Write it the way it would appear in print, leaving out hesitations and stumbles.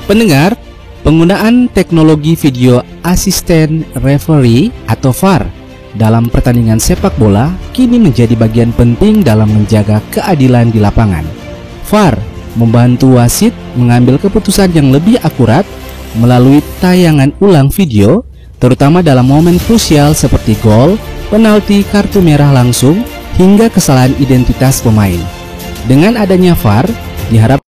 Pendengar, penggunaan teknologi video assistant referee atau VAR dalam pertandingan sepak bola kini menjadi bagian penting dalam menjaga keadilan di lapangan. VAR membantu wasit mengambil keputusan yang lebih akurat melalui tayangan ulang video, terutama dalam momen krusial seperti gol, penalti, kartu merah langsung, hingga kesalahan identitas pemain. Dengan adanya VAR, diharapkan